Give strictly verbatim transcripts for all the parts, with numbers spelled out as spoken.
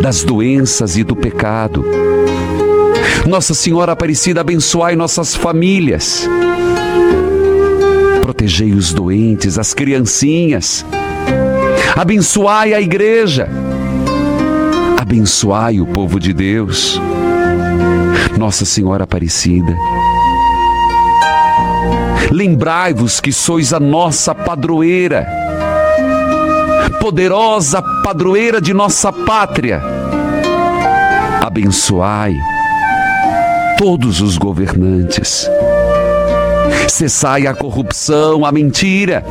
das doenças e do pecado. Nossa Senhora Aparecida, abençoai nossas famílias. Protegei os doentes, as criancinhas. Abençoai a igreja. Abençoai o povo de Deus. Nossa Senhora Aparecida, lembrai-vos que sois a nossa padroeira, poderosa padroeira de nossa pátria. Abençoai todos os governantes. Cessai a corrupção, a mentira.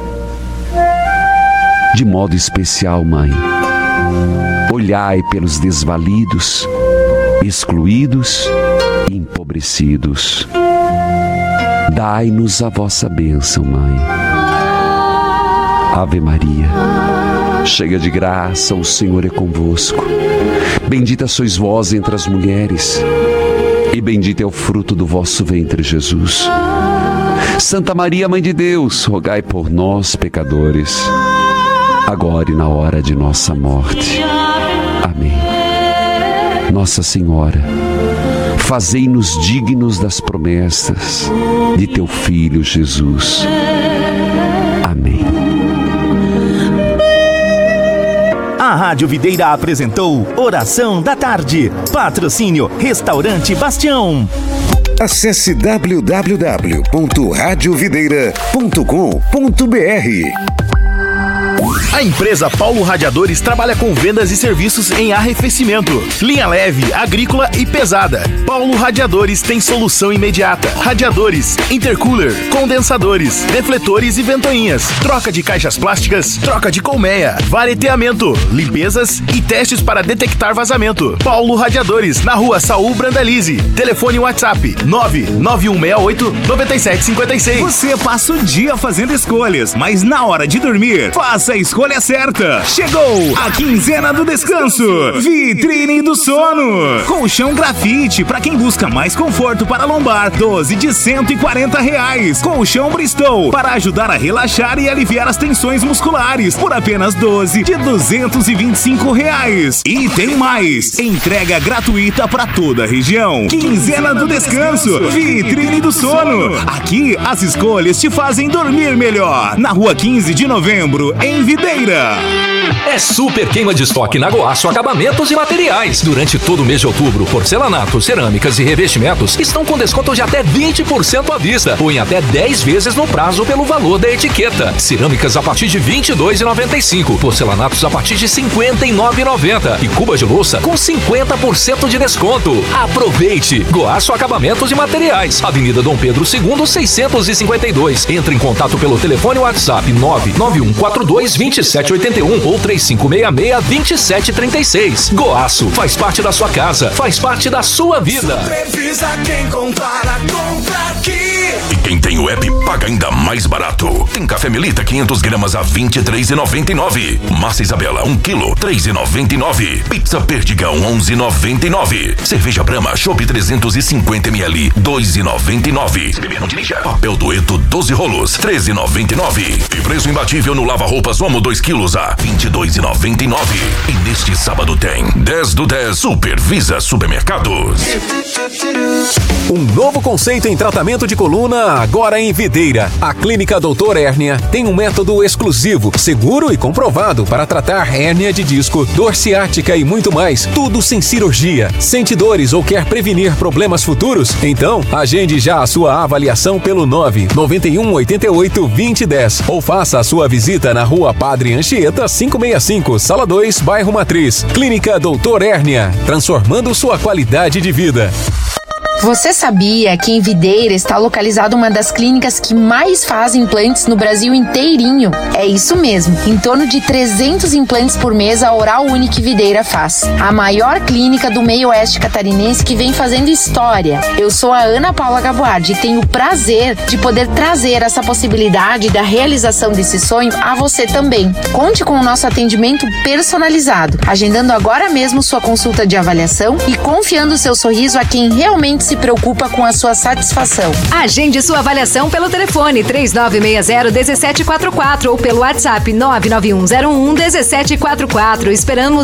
De modo especial, Mãe, olhai pelos desvalidos, excluídos e empobrecidos. Dai-nos a vossa bênção, Mãe. Ave Maria, cheia de graça, o Senhor é convosco. Bendita sois vós entre as mulheres, e bendito é o fruto do vosso ventre, Jesus. Santa Maria, Mãe de Deus, rogai por nós, pecadores, agora e na hora de nossa morte. Amém. Nossa Senhora, fazei-nos dignos das promessas de teu Filho Jesus. Amém. A Rádio Videira apresentou Oração da Tarde. Patrocínio Restaurante Bastião. Acesse w w w ponto rádio videira ponto com ponto b r. A empresa Paulo Radiadores trabalha com vendas e serviços em arrefecimento, linha leve, agrícola e pesada. Paulo Radiadores tem solução imediata. Radiadores, intercooler, condensadores, defletores e ventoinhas, troca de caixas plásticas, troca de colmeia, vareteamento, limpezas e testes para detectar vazamento. Paulo Radiadores, na rua Saul Brandalize. Telefone WhatsApp nove nove um seis oito nove sete cinco seis. Você passa o dia fazendo escolhas, mas na hora de dormir, faça a escolha certa. Chegou a quinzena do descanso. Vitrine do sono. Colchão grafite para quem busca mais conforto para lombar, doze de cento e quarenta reais. Colchão Bristol para ajudar a relaxar e aliviar as tensões musculares por apenas doze de duzentos e vinte e cinco reais. E tem mais, entrega gratuita para toda a região. Quinzena do descanso. Vitrine do sono. Aqui as escolhas te fazem dormir melhor. Na rua quinze de novembro, em Videira. É super queima de estoque na Goaço Acabamentos e Materiais. Durante todo o mês de outubro, porcelanatos, cerâmicas e revestimentos estão com desconto de até vinte por cento à vista ou em até dez vezes no prazo pelo valor da etiqueta. Cerâmicas a partir de vinte e dois reais e noventa e cinco centavos, porcelanatos a partir de cinquenta e nove reais e noventa centavos e cubas de louça com cinquenta por cento de desconto. Aproveite! Goaço Acabamentos e Materiais, Avenida Dom Pedro segundo, seiscentos e cinquenta e dois. Entre em contato pelo telefone WhatsApp nove nove um quatro dois dois sete oito um ou três cinco seis seis dois sete três seis. Goaço faz parte da sua casa, faz parte da sua vida. Supervisa quem compara, compra aqui. E quem tem o app paga ainda mais barato. Tem café Melita quinhentas gramas a vinte e três reais e noventa e nove centavos. Massa Isabela um quilo, três reais e noventa e nove centavos. Pizza Perdigão onze reais e noventa e nove centavos. Cerveja Brahma Chopp trezentos e cinquenta mililitros, dois reais e noventa e nove centavos. Se beber não dirija. Papel Dueto doze rolos, treze reais e noventa e nove centavos. E preço imbatível no lava-roupas Omo dois quilos a vinte e dois reais e noventa e nove centavos. E neste sábado tem dez do dez Supervisa Supermercados. Um novo conceito em tratamento de coluna agora em Videira. A Clínica Doutor Hérnia tem um método exclusivo, seguro e comprovado para tratar hérnia de disco, dor ciática e muito mais. Tudo sem cirurgia. Sente dores ou quer prevenir problemas futuros? Então, agende já a sua avaliação pelo nove nove um oito oito dois zero um zero ou faça a sua visita na Rua Padre Anchieta quinhentos e sessenta e cinco, Sala dois, Bairro Matriz. Clínica Doutor Hérnia, transformando sua qualidade de vida. Você sabia que em Videira está localizada uma das clínicas que mais fazem implantes no Brasil inteirinho? É isso mesmo, em torno de trezentos implantes por mês a Oral Unique Videira faz. A maior clínica do meio oeste catarinense que vem fazendo história. Eu sou a Ana Paula Gaboardi e tenho o prazer de poder trazer essa possibilidade da realização desse sonho a você também. Conte com o nosso atendimento personalizado, agendando agora mesmo sua consulta de avaliação e confiando seu sorriso a quem realmente se preocupa com a sua satisfação. Agende sua avaliação pelo telefone três nove seis zero um sete quatro quatro ou pelo WhatsApp nove nove um zero um um sete quatro quatro. Esperamos